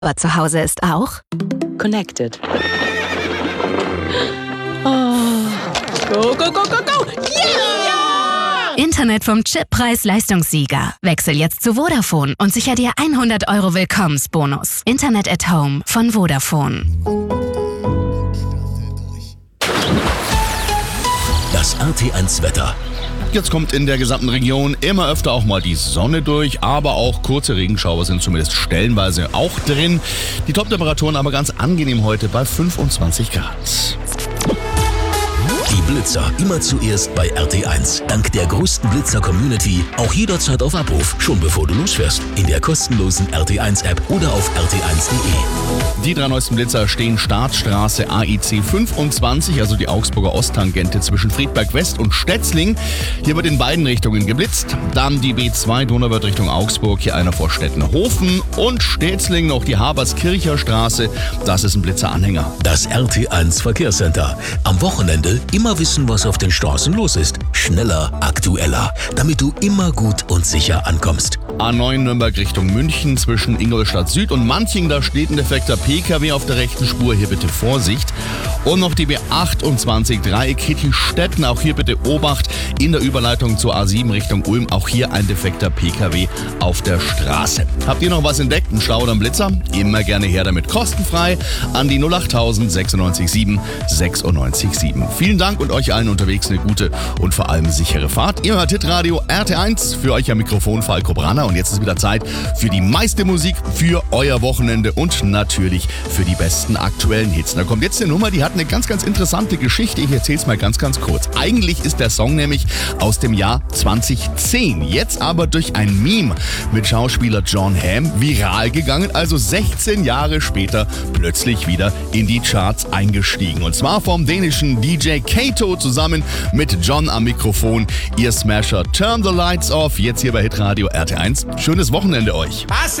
Aber zu Hause ist auch Connected. Oh. Go, go, go, go, go! Yeah! Internet vom Chip-Preis-Leistungssieger. Wechsel jetzt zu Vodafone und sicher dir 100 € Willkommensbonus. Internet at Home von Vodafone. Das RT1-Wetter. Jetzt kommt in der gesamten Region immer öfter auch mal die Sonne durch, aber auch kurze Regenschauer sind zumindest stellenweise auch drin. Die Top-Temperaturen aber ganz angenehm heute bei 25 Grad. Die Blitzer immer zuerst bei RT1. Dank der größten Blitzer-Community auch jederzeit auf Abruf, schon bevor du losfährst. In der kostenlosen RT1-App oder auf rt1.de. Die 3 neuesten Blitzer stehen Startstraße AIC 25, also die Augsburger Osttangente zwischen Friedberg West und Stetzling. Hier wird in beiden Richtungen geblitzt. Dann die B2 Donauwörth Richtung Augsburg, hier einer vor Stettenhofen. Und Stetzling noch die Haberskircher Straße, das ist ein Blitzeranhänger. Das RT1 Verkehrscenter. Am Wochenende immer wissen, was auf den Straßen los ist. Schneller, aktueller, damit du immer gut und sicher ankommst. A9 Nürnberg Richtung München zwischen Ingolstadt Süd und Manching, da steht ein defekter PKW auf der rechten Spur, hier bitte Vorsicht. Und noch die B28 Dreieck Kitty-Stetten, auch hier bitte Obacht in der Überleitung zur A7 Richtung Ulm, auch hier ein defekter PKW auf der Straße. Habt ihr noch was entdeckt, ein Stau oder ein Blitzer? Immer gerne her damit, kostenfrei an die 08000 96 7 96 7. Vielen Dank und euch allen unterwegs eine gute und vor allem sichere Fahrt. Ihr hört Hitradio RT1, für euch am Mikrofon Falco Braner und jetzt ist wieder Zeit für die meiste Musik für euer Wochenende und natürlich für die besten aktuellen Hits. Da kommt jetzt eine Nummer, die hat eine ganz, ganz interessante Geschichte. Ich erzähle es mal ganz, ganz kurz. Eigentlich ist der Song nämlich aus dem Jahr 2010, jetzt aber durch ein Meme mit Schauspieler Jon Hamm viral gegangen, also 16 Jahre später plötzlich wieder in die Charts eingestiegen. Und zwar vom dänischen DJ Kato zusammen mit John am Mikrofon. Ihr Smasher Turn the Lights Off, jetzt hier bei Hitradio RT1. Schönes Wochenende euch.